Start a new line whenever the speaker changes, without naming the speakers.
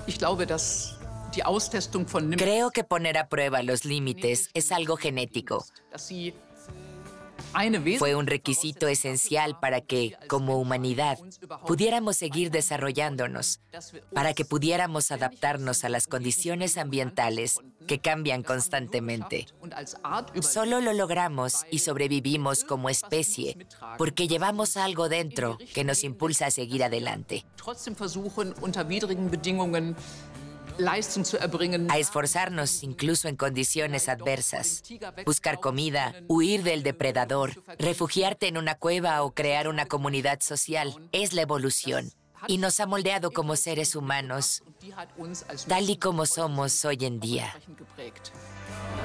Creo que poner a prueba los límites es algo genético. Fue un requisito esencial para que, como humanidad, pudiéramos seguir desarrollándonos, para que pudiéramos adaptarnos a las condiciones ambientales que cambian constantemente. Solo lo logramos y sobrevivimos como especie porque llevamos algo dentro que nos impulsa a seguir adelante. A esforzarnos incluso en condiciones adversas. Buscar comida, huir del depredador, refugiarte en una cueva o crear una comunidad social es la evolución y nos ha moldeado como seres humanos, tal y como somos hoy en día.